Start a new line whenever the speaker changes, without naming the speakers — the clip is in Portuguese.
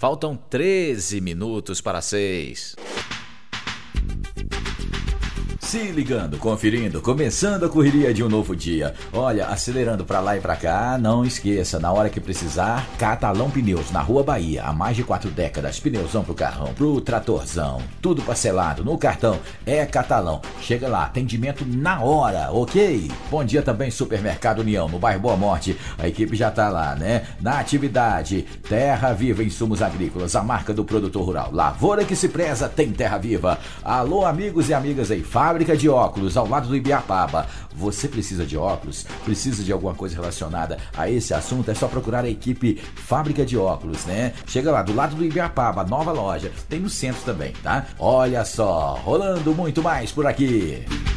Faltam 13 minutos para 6. Se ligando, conferindo, começando a correria de um novo dia. Olha, acelerando pra lá e pra cá, não esqueça, na hora que precisar, Catalão Pneus, na Rua Bahia, há mais de 4 décadas, pneuzão pro carrão, pro tratorzão, tudo parcelado, no cartão, é Catalão. Chega lá, atendimento na hora, ok? Bom dia também, Supermercado União, no bairro Boa Morte, a equipe já tá lá, né? Na atividade, Terra Viva Insumos Agrícolas, a marca do produtor rural, lavoura que se preza, tem Terra Viva. Alô, amigos e amigas aí, Fábrica de Óculos, ao lado do Ibiapaba. Você precisa de óculos? Precisa de alguma coisa relacionada a esse assunto? É só procurar a equipe Fábrica de Óculos, né? Chega lá, do lado do Ibiapaba, nova loja. Tem no centro também, tá? Olha só, rolando muito mais por aqui.